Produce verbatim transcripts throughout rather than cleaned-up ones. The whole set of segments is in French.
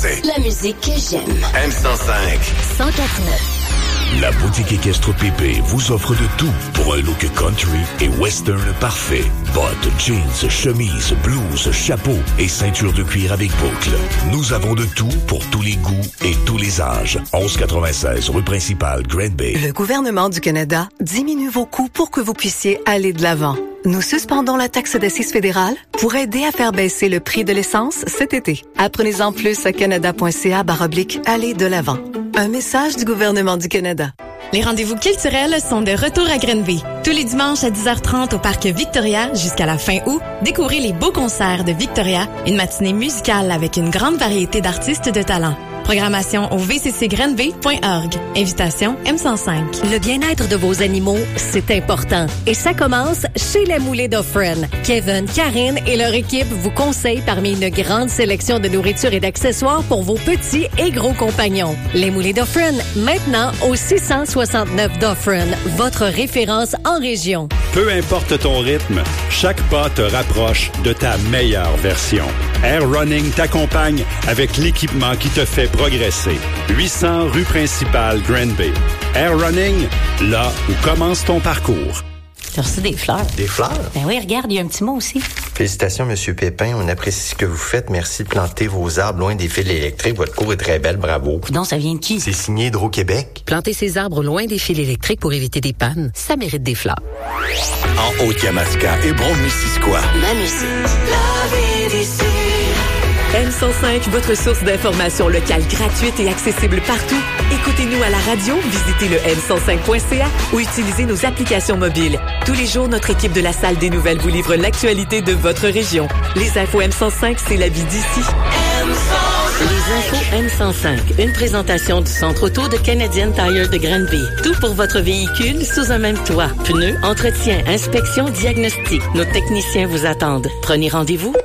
français. La musique que j'aime. M cent cinq. cent quatre neuf. La boutique équestre Pépé vous offre de tout pour un look country et western parfait. Bottes, jeans, chemises, blouses, chapeaux et ceinture de cuir avec boucle. Nous avons de tout pour tous les goûts et tous les âges. onze quatre-vingt-seize rue principale, Grand Bay. Le gouvernement du Canada diminue vos coûts pour que vous puissiez aller de l'avant. Nous suspendons la taxe d'assises fédérale pour aider à faire baisser le prix de l'essence cet été. Apprenez-en plus à canada.ca barre oblique aller de l'avant. Un message du gouvernement du Canada. Les rendez-vous culturels sont de retour à Grenby. Tous les dimanches à dix heures trente au parc Victoria jusqu'à la fin août, découvrez les beaux concerts de Victoria, une matinée musicale avec une grande variété d'artistes de talent. Programmation au v c c grenby point org. Invitation M cent cinq. Le bien-être de vos animaux, c'est important. Et ça commence chez les Moulets d'Offren. Kevin, Karine et leur équipe vous conseillent parmi une grande sélection de nourriture et d'accessoires pour vos petits et gros compagnons. Les Moulets d'Offren, maintenant au six cent soixante-neuf d'Offren, votre référence en région. Peu importe ton rythme, chaque pas te rapproche de ta meilleure version. Air Running t'accompagne avec l'équipement qui te fait progresser. huit cents rue principale, Grand Bay. Air Running, là où commence ton parcours. Tu as reçu des fleurs. Des fleurs? Ben oui, regarde, il y a un petit mot aussi. Félicitations, Monsieur Pépin. On apprécie ce que vous faites. Merci de planter vos arbres loin des fils électriques. Votre cour est très belle. Bravo. Donc, ça vient de qui? C'est signé Hydro-Québec. Planter ses arbres loin des fils électriques pour éviter des pannes, ça mérite des fleurs. En Haute-Yamaska et Brome-Missisquoi. Ma musique. La vie d'ici. M cent cinq, votre source d'information locale gratuite et accessible partout. Écoutez-nous à la radio, visitez le m cent cinq point c a ou utilisez nos applications mobiles. Tous les jours, notre équipe de la Salle des Nouvelles vous livre l'actualité de votre région. Les infos M cent cinq, c'est la vie d'ici. Les infos M cent cinq, une présentation du Centre auto de Canadian Tire de Granby. Tout pour votre véhicule sous un même toit. Pneus, entretien, inspection, diagnostic. Nos techniciens vous attendent. Prenez rendez-vous.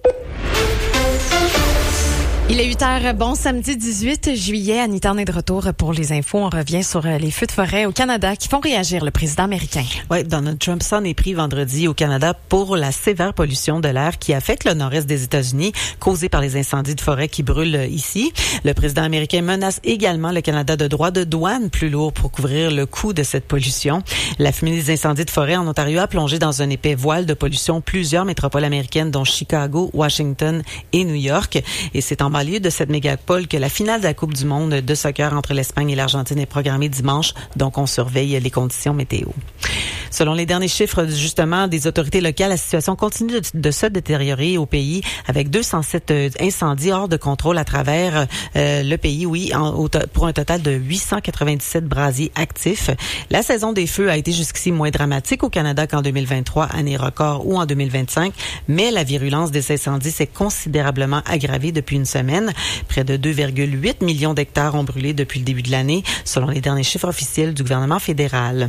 Il est huit heures, bon samedi dix-huit juillet. Anita, on est de retour pour les infos. On revient sur les feux de forêt au Canada qui font réagir le président américain. Oui, Donald Trump s'en est pris vendredi au Canada pour la sévère pollution de l'air qui affecte le nord-est des États-Unis, causée par les incendies de forêt qui brûlent ici. Le président américain menace également le Canada de droits de douane plus lourds pour couvrir le coût de cette pollution. La fumée des incendies de forêt en Ontario a plongé dans un épais voile de pollution plusieurs métropoles américaines, dont Chicago, Washington et New York. Et c'est en banlieue de cette mégapole que la finale de la Coupe du monde de soccer entre l'Espagne et l'Argentine est programmée dimanche. Donc, on surveille les conditions météo. Selon les derniers chiffres, justement, des autorités locales, la situation continue de, de se détériorer au pays avec deux cent sept incendies hors de contrôle à travers euh, le pays, oui, en, au, pour un total de huit cent quatre-vingt-dix-sept brasiers actifs. La saison des feux a été jusqu'ici moins dramatique au Canada qu'en deux mille vingt-trois, année record, ou en deux mille vingt-cinq, mais la virulence des incendies s'est considérablement aggravée depuis une semaine. Près de deux virgule huit millions d'hectares ont brûlé depuis le début de l'année, selon les derniers chiffres officiels du gouvernement fédéral.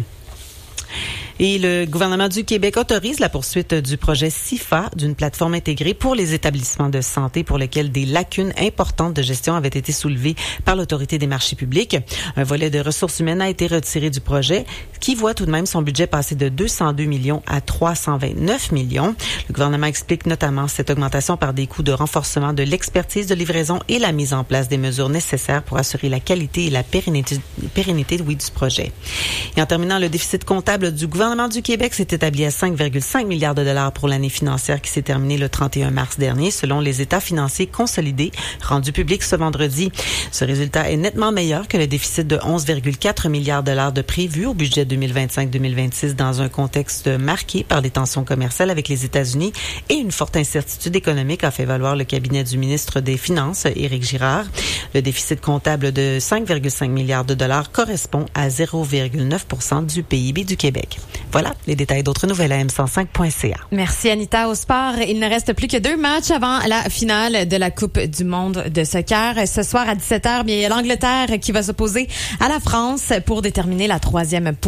Et le gouvernement du Québec autorise la poursuite du projet SIFA, d'une plateforme intégrée pour les établissements de santé pour lesquels des lacunes importantes de gestion avaient été soulevées par l'Autorité des marchés publics. Un volet de ressources humaines a été retiré du projet, qui voit tout de même son budget passer de deux cent deux millions à trois cent vingt-neuf millions. Le gouvernement explique notamment cette augmentation par des coûts de renforcement de l'expertise de livraison et la mise en place des mesures nécessaires pour assurer la qualité et la pérennité, pérennité oui, du projet. Et en terminant, le déficit comptable du gouvernement Le gouvernement du Québec s'est établi à cinq virgule cinq milliards de dollars pour l'année financière qui s'est terminée le trente et un mars dernier, selon les états financiers consolidés rendus publics ce vendredi. Ce résultat est nettement meilleur que le déficit de onze virgule quatre milliards de dollars de prévu au budget deux mille vingt-cinq deux mille vingt-six dans un contexte marqué par des tensions commerciales avec les États-Unis et une forte incertitude économique, a fait valoir le cabinet du ministre des Finances, Éric Girard. Le déficit comptable de cinq virgule cinq milliards de dollars correspond à zéro virgule neuf pour cent du P I B du Québec. Voilà les détails d'autres nouvelles à m cent cinq point c a. Merci Anita. Au sport, il ne reste plus que deux matchs avant la finale de la Coupe du monde de soccer. Ce soir à dix-sept heures, bien, il y a l'Angleterre qui va s'opposer à la France pour déterminer la troisième position.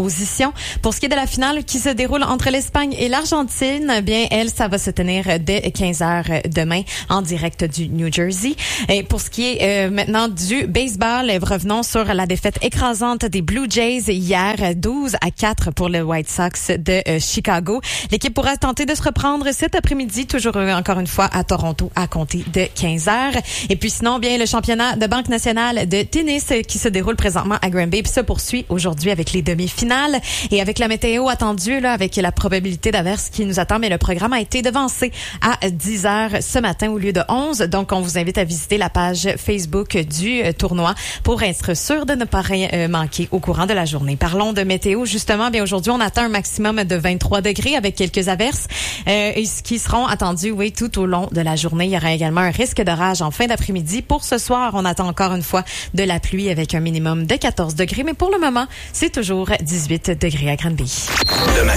position. Pour ce qui est de la finale qui se déroule entre l'Espagne et l'Argentine, bien, elle, ça va se tenir dès quinze heures demain en direct du New Jersey. Et pour ce qui est euh, maintenant du baseball, revenons sur la défaite écrasante des Blue Jays hier, douze à quatre pour le White Sox de euh, Chicago. L'équipe pourra tenter de se reprendre cet après-midi, toujours euh, encore une fois à Toronto à compter de quinze heures. Et puis sinon, bien, le championnat de Banque nationale de tennis euh, qui se déroule présentement à Granby se poursuit aujourd'hui avec les demi-finales et avec la météo attendue, là, avec la probabilité d'averse qui nous attend, mais le programme a été devancé à dix heures ce matin au lieu de onze. Donc, on vous invite à visiter la page Facebook du euh, tournoi pour être sûr de ne pas rien euh, manquer au courant de la journée. Parlons de météo, justement. Bien, aujourd'hui, on atteint un maximum de vingt-trois degrés avec quelques averses euh, et ce qui seront attendues, oui, tout au long de la journée. Il y aura également un risque d'orage en fin d'après-midi. Pour ce soir, on attend encore une fois de la pluie avec un minimum de quatorze degrés, mais pour le moment, c'est toujours dix-huit degrés à Granby. Demain.